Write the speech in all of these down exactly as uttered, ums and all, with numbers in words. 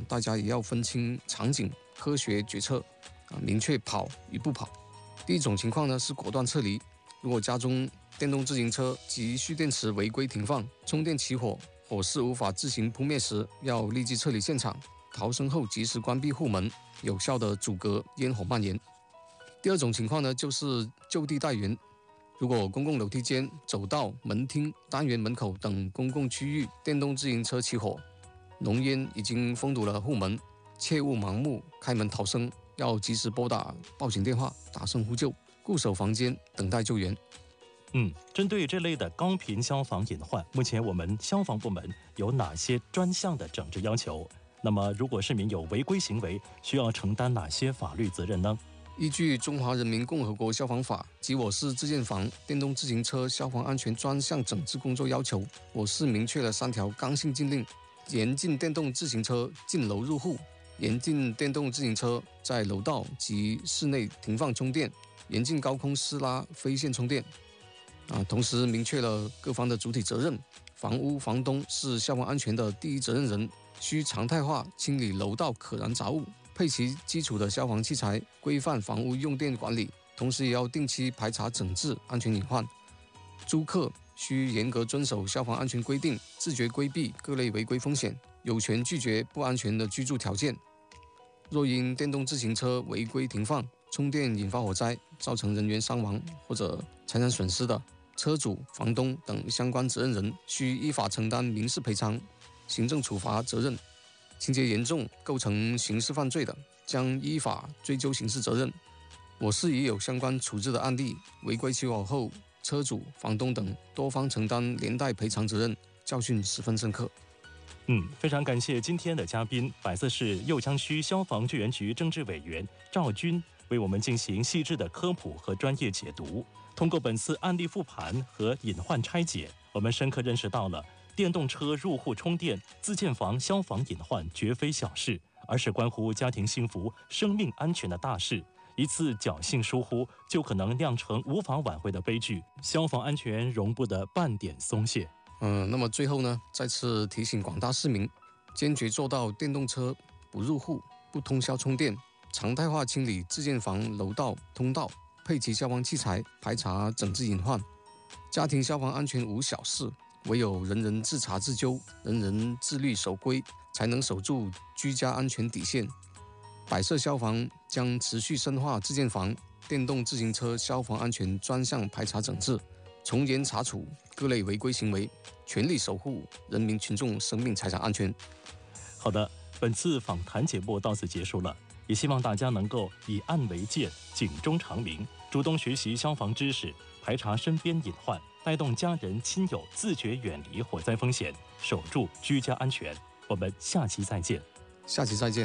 大家也要分清场景，科学决策啊，明确跑与不跑。第一种情况呢是果断撤离，如果家中电动自行车及蓄电池违规停放，充电起火，火势无法自行扑灭时，要立即撤离现场，逃生后及时关闭户门，有效的阻隔烟火蔓延。第二种情况呢就是就地待援，如果公共楼梯间、走道、门厅、单元门口等公共区域电动自行车起火，浓烟已经封堵了户门，切勿盲目开门逃生，要及时拨打报警电话，大声呼救，固守房间等待救援。 嗯，针对这类的高频消防隐患，目前我们消防部门有哪些专项的整治要求？那么如果市民有违规行为，需要承担哪些法律责任呢？ 依据《中华人民共和国消防法》及我市自建房电动自行车消防安全专项整治工作要求，我市明确了三条刚性禁令：严禁电动自行车进楼入户，严禁电动自行车在楼道及室内停放充电，严禁高空私拉非线充电。啊，同时明确了各方的主体责任，房屋房东是消防安全的第一责任人，需常态化清理楼道可燃杂物，配齐基础的消防器材，规范房屋用电管理，同时也要定期排查整治安全隐患。租客需严格遵守消防安全规定，自觉规避各类违规风险，有权拒绝不安全的居住条件。若因电动自行车违规停放、充电引发火灾，造成人员伤亡或者财产损失的，车主、房东等相关责任人需依法承担民事赔偿、行政处罚责任。情节严重构成刑事犯罪的，将依法追究刑事责任。我市也有相关处置的案例，违规起火后，车主、房东等多方承担连带赔偿责任，教训十分深刻。 嗯，非常感谢今天的嘉宾，百色市右江区消防救援局政治委员赵军为我们进行细致的科普和专业解读。通过本次案例复盘和隐患拆解，我们深刻认识到了电动车入户充电、自建房消防隐患绝非小事，而是关乎家庭幸福、生命安全的大事。一次侥幸疏忽，就可能酿成无法挽回的悲剧。消防安全容不得半点松懈。 嗯，那么最后呢，再次提醒广大市民，坚决做到电动车不入户、不通宵充电，常态化清理自建房楼道、通道，配齐消防器材，排查整治隐患。家庭消防安全无小事，唯有人人自查自纠，人人自律守规，才能守住居家安全底线。百色消防将持续深化自建房、电动自行车消防安全专项排查整治，从严查处各类违规行为，全力守护人民群众生命财产安全。 好的，本次访谈节目到此结束了，也希望大家能够以案为鉴，警钟长鸣，主动学习消防知识，排查身边隐患，带动家人亲友自觉远离火灾风险，守住居家安全。我们下期再见。 下期再见。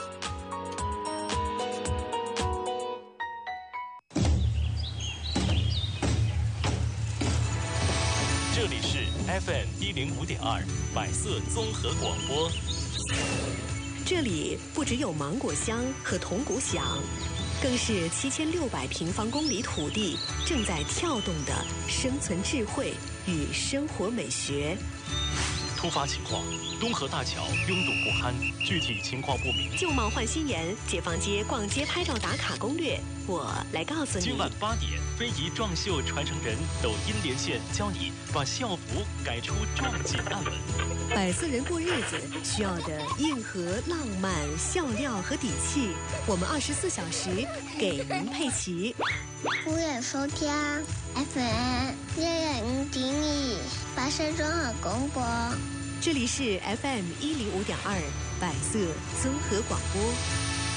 这里是 F M 一零五点二百色综合广播。 这里不只有芒果香和铜鼓响，更是七千六百平方公里土地正在跳动的生存智慧与生活美学。 突发情况，东河大桥拥堵不堪，具体情况不明。 旧貌换新颜，解放街逛街拍照打卡攻略，我来告诉你。 今晚八点，非遗壮绣传承人抖音连线，教你把校服改出壮锦暗纹。 百色人过日子需要的硬核、浪漫、笑料和底气，我们二十四小时给您配齐。 欢迎收听 F M 一零五点二百色综合广播， 这里是 F M 一零五点二百色综合广播。